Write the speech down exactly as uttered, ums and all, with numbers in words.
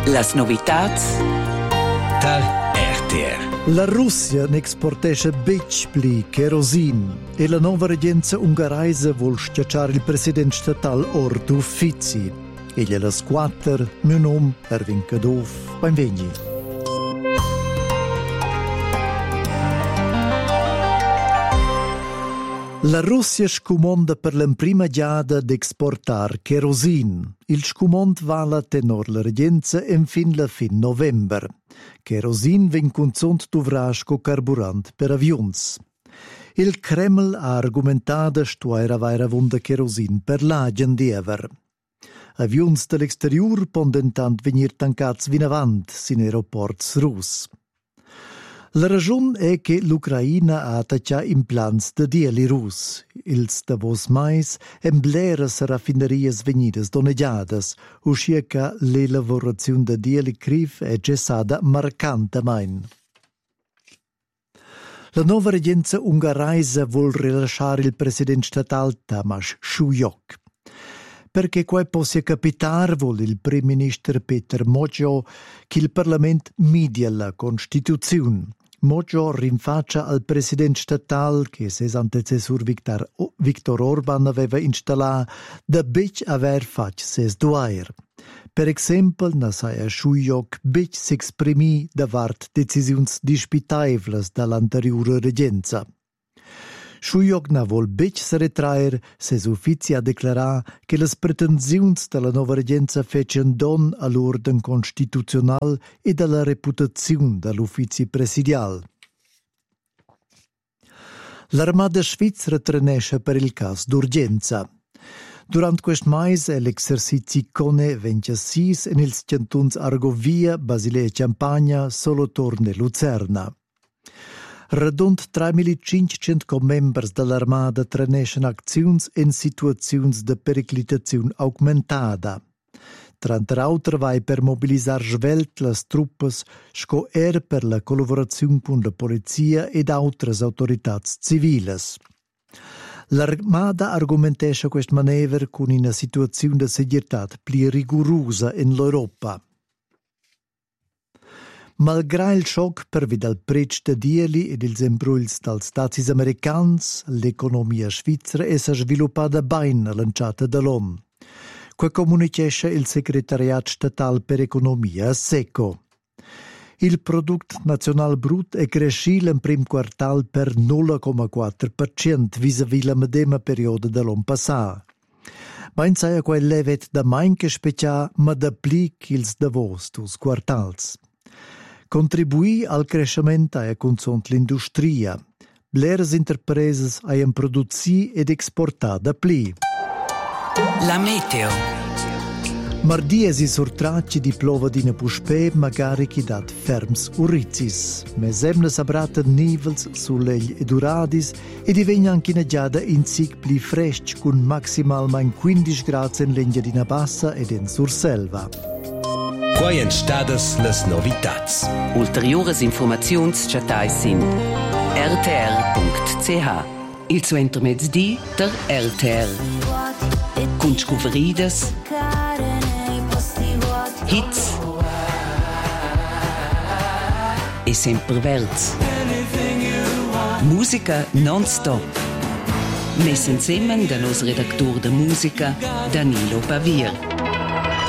Las novitats da R T R. La Russia n'exportesce bec pli kerosin e la nova regenza ungaraisa vuol schiacciare il president statal Ordu Fizi. Egli la squatter, mio nome Erwin Kadov, benvegni. La Russia scumonda per l'emprima giada d'exportar kerosin. Il scumond vala tenor la regenza en fin la fin november. Kerosin ven consont d'uvrasch co carburant per avions. Il Kreml ha argumentada stuaira vaira vunda kerosin per l'agen diever. Avions de l'exterior pondentant venir tancats vinavant sin aeroports rus. La ragion è che l'Ucraina ha attaccià implants de dieli rus. Ils davos mais embleras raffinerias venidas doneggiadas, uscia che l'elaborazione de dieli criv è cessada marcantamain. La nuova regenza ungaraisa vuol rilasciare il presidente statal Tamas Shulyok. Perché quai possia capitar vuol il primo ministro Peter Mojo che il Parlament media la Costituzione. Mojo rinfaccia al presidente statal che ses antecessor Victor, Victor Orban aveva installato da bec aver fac ses duair. Per esempio, na saia Shulyok bec s'exprimi davart decisiuns dispitaivlas dall'anteriore regenza. Shulyok na vol bec se retraer, ses uffizi a declarar che las pretensiuns dalla nova regenza fecen don all'orden constituzional e dalla reputazione dall'uffizi presidial. L'armada svizzera trenesce per il caso d'urgenza. Durant quest mais è l'exercizi Cone ventisei en ils cantuns Argovia, Basilea e Campania, Solothurn e Lucerna. Radund tremilacinquecento members dell'armada treneschen acziuns in situaziuns de periclitaziun augmentada. Tranta autra vai per mobilisar svelt las truppas sco er per la collaboraziun con la polizia ed autras autoritats civiles. L'armada argumentescha quest manever con una situaziun de seguretat pli rigurusa in l'Europa. Malgrà il shock per vidal prec de dieli ed ils embruils dals stazis americans, l'economia svizzera è sviluppada bain lanciata dall'O M. Qua comunicesce il Secretariat Statal per Economia, SECO. Il prodotto nazional brut è cresciuto in prim quartal per nolla comma quattro per cento vis-à-vis la medema periodo dell'anno passato. Ma in saia quel levet da mainche specia, ma da pli ch'ils davos dus quartals. Contribuì al crescimento e consont l'industria. Bleras interpreses hayan produzi ed exportada pli. La meteo. Mardi esi sortracci di plova di puspe magari chi dat ferms urizis. Mesemne sabrata nivels sull'egli ed uradis e divegna anche inaggiada in sig pli fresc con maximalmente quindici gradi in Lengiadina Bassa ed in Surselva. Quai entstadas las novitats. Ulteriores informaziuns chatais in r t r punct c h. Il suo intermezdi der R T R. Con scuveridas, hits e sempre verts. Musica non-stop. Messen insieme da nos redactor de musica Danilo Pavier.